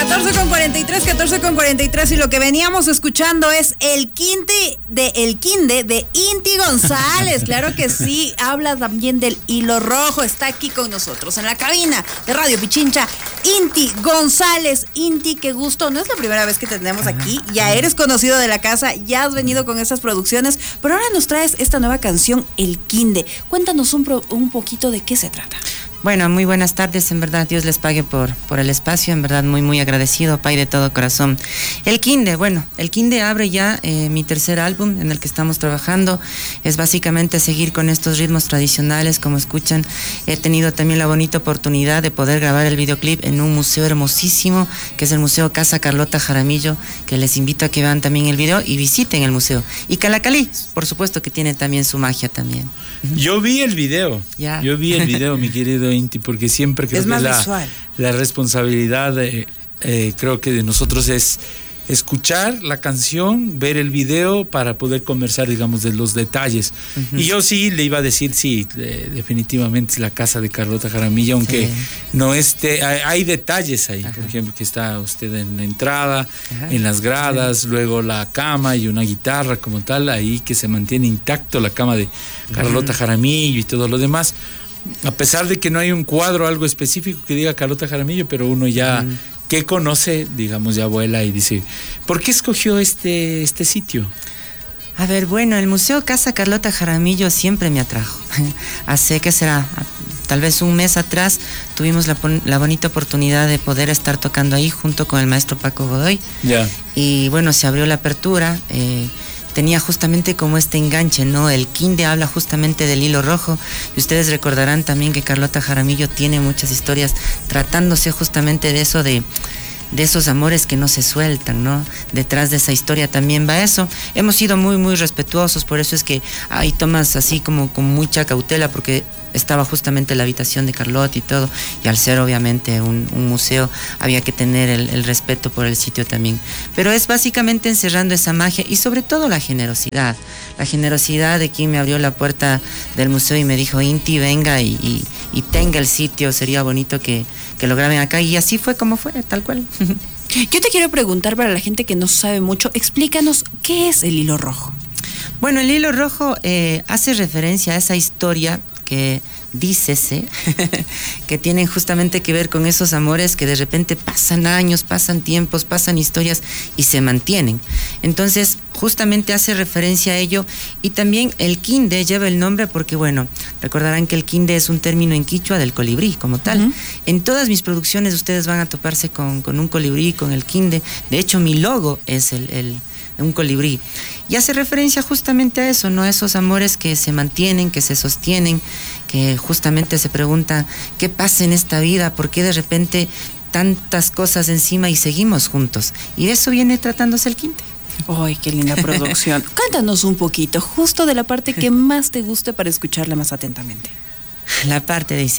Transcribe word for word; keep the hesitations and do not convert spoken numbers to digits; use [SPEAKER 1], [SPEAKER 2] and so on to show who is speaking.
[SPEAKER 1] catorce con cuarenta y tres, catorce con cuarenta y tres, y lo que veníamos escuchando es el quinde de El Quinde de Inti González. Claro que sí, habla también del hilo rojo. Está aquí con nosotros en la cabina de Radio Pichincha, Inti González. Inti, qué gusto. No es la primera vez que te tenemos aquí. Ya eres conocido de la casa, ya has venido con estas producciones, pero ahora nos traes esta nueva canción, El Quinde. Cuéntanos un, pro, un poquito de qué se trata.
[SPEAKER 2] Bueno, muy buenas tardes, en verdad, Dios les pague por, por el espacio, en verdad, muy, muy agradecido, Pai, de todo corazón. El Quinde, bueno, El Quinde abre ya eh, mi tercer álbum en el que estamos trabajando, es básicamente seguir con estos ritmos tradicionales, como escuchan. He tenido también la bonita oportunidad de poder grabar el videoclip en un museo hermosísimo, que es el Museo Casa Carlota Jaramillo, que les invito a que vean también el video y visiten el museo. Y Calacalí, por supuesto que tiene también su magia también.
[SPEAKER 3] Yo vi el video, yeah. yo vi el video, mi querido Inti, porque siempre creo
[SPEAKER 1] es más
[SPEAKER 3] que la,
[SPEAKER 1] visual.
[SPEAKER 3] la responsabilidad eh, eh, creo que de nosotros es escuchar la canción, ver el video para poder conversar, digamos, de los detalles. Uh-huh. Y yo sí le iba a decir, sí, eh, definitivamente es la casa de Carlota Jaramillo, aunque sí. no esté, hay, hay detalles ahí. Ajá. Por ejemplo, que está usted en la entrada, Ajá. en las gradas, Ajá. luego la cama y una guitarra como tal, ahí que se mantiene intacto la cama de Carlota uh-huh. Jaramillo y todo lo demás. A pesar de que no hay un cuadro, algo específico que diga Carlota Jaramillo, pero uno ya uh-huh. que conoce, digamos, ya vuela y dice, ¿por qué escogió este, este sitio?
[SPEAKER 2] A ver, bueno, el Museo Casa Carlota Jaramillo siempre me atrajo. Hace, ¿qué será? Tal vez un mes atrás tuvimos la, la bonita oportunidad de poder estar tocando ahí junto con el maestro Paco Godoy.
[SPEAKER 3] Ya.
[SPEAKER 2] Y bueno, se abrió la apertura. Eh, tenía justamente como este enganche, ¿no? El Quinde habla justamente del hilo rojo, y ustedes recordarán también que Carlota Jaramillo tiene muchas historias tratándose justamente de eso, de, de esos amores que no se sueltan, ¿no? Detrás de esa historia también va eso. Hemos sido muy, muy respetuosos, por eso es que hay tomas así como con mucha cautela, porque estaba justamente la habitación de Carlota y todo, y al ser obviamente un, un museo había que tener el, el respeto por el sitio también, pero es básicamente encerrando esa magia y sobre todo la generosidad, la generosidad de quien me abrió la puerta del museo y me dijo, Inti, venga y, y, y tenga el sitio, sería bonito que, que lo graben acá, y así fue como fue, tal cual.
[SPEAKER 1] Yo te quiero preguntar, para la gente que no sabe mucho, explícanos qué es el hilo rojo.
[SPEAKER 2] Bueno, el hilo rojo eh, hace referencia a esa historia que dícese que tienen justamente que ver con esos amores que de repente pasan años, pasan tiempos, pasan historias y se mantienen. Entonces, justamente hace referencia a ello, y también el Quinde lleva el nombre porque, bueno, recordarán que el Quinde es un término en quichua del colibrí como tal. Uh-huh. En todas mis producciones ustedes van a toparse con, con un colibrí, con el Quinde. De hecho, mi logo es el, el un colibrí, y hace referencia justamente a eso, ¿no? A esos amores que se mantienen, que se sostienen, que justamente se preguntan qué pasa en esta vida, por qué de repente tantas cosas encima y seguimos juntos, y de eso viene tratándose el Quinde.
[SPEAKER 1] ¡Ay, qué linda producción! Cántanos un poquito, justo de la parte que más te guste para escucharla más atentamente.
[SPEAKER 2] La parte dice